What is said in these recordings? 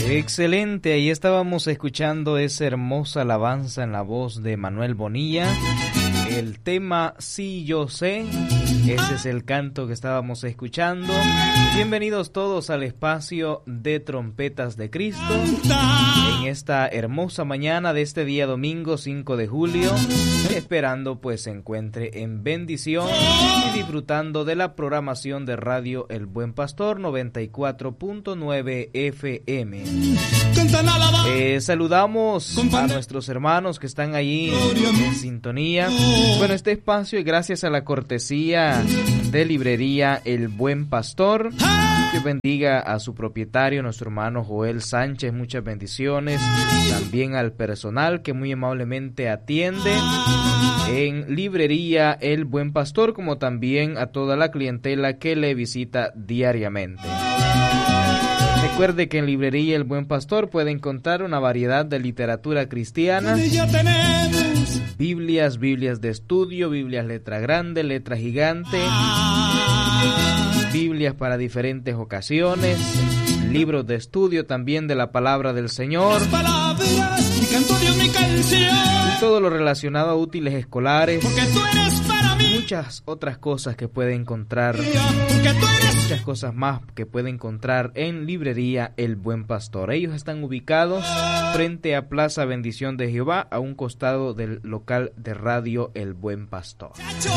Excelente, ahí estábamos escuchando esa hermosa alabanza en la voz de Manuel Bonilla. El tema Sí Yo Sé, ese es el canto que estábamos escuchando. Bienvenidos todos al espacio de Trompetas de Cristo en esta hermosa mañana de este día domingo 5 de julio, esperando pues se encuentre en bendición y disfrutando de la programación de Radio El Buen Pastor 94.9 FM. Saludamos a nuestros hermanos que están allí en sintonía. Bueno, este espacio es gracias a la cortesía de Librería El Buen Pastor. Que bendiga a su propietario, nuestro hermano Joel Sánchez, muchas bendiciones. También al personal que muy amablemente atiende en Librería El Buen Pastor, como también a toda la clientela que le visita diariamente. Recuerde que en Librería El Buen Pastor puede encontrar una variedad de literatura cristiana, Biblias de estudio, Biblias letra grande, letra gigante, Biblias para diferentes ocasiones, libros de estudio también de la palabra del Señor, y todo lo relacionado a útiles escolares, muchas otras cosas que puede encontrar, muchas cosas más que puede encontrar en Librería El Buen Pastor. Ellos están ubicados frente a Plaza Bendición de Jehová, a un costado del local de Radio El Buen Pastor.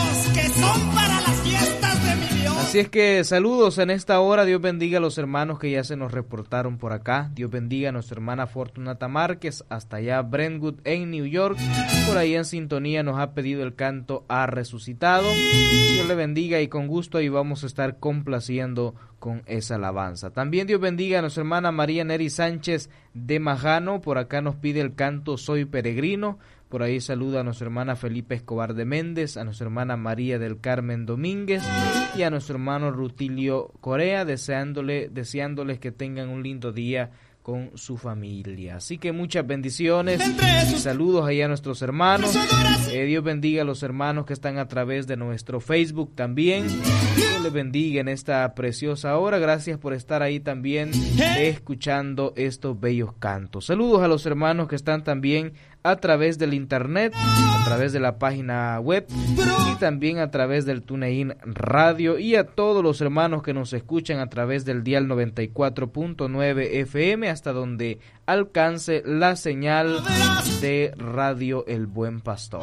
Así es que saludos en esta hora. Dios bendiga a los hermanos que ya se nos reportaron por acá. Dios bendiga a nuestra hermana Fortunata Márquez, hasta allá Brentwood en New York. Por ahí en sintonía nos ha pedido el canto Ha Resucitado. Dios le bendiga y con gusto ahí vamos a estar complaciendo con esa alabanza. También Dios bendiga a nuestra hermana María Neri Sánchez de Majano. Por acá nos pide el canto Soy Peregrino. Por ahí saluda a nuestra hermana Felipe Escobar de Méndez, a nuestra hermana María del Carmen Domínguez y a nuestro hermano Rutilio Corea, deseándoles que tengan un lindo día con su familia. Así que muchas bendiciones y saludos allá a nuestros hermanos. Dios bendiga a los hermanos que están a través de nuestro Facebook también. Dios les bendiga en esta preciosa hora. Gracias por estar ahí también escuchando estos bellos cantos. Saludos a los hermanos que están también a través del internet, a través de la página web y también a través del TuneIn Radio, y a todos los hermanos que nos escuchan a través del dial 94.9 FM hasta donde alcance la señal de Radio El Buen Pastor.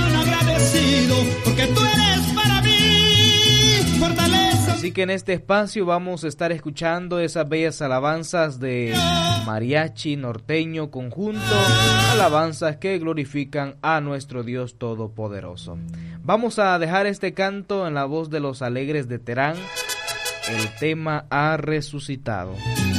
Así que en este espacio vamos a estar escuchando esas bellas alabanzas de mariachi norteño conjunto, alabanzas que glorifican a nuestro Dios Todopoderoso. Vamos a dejar este canto en la voz de los Alegres de Terán, el tema Ha Resucitado.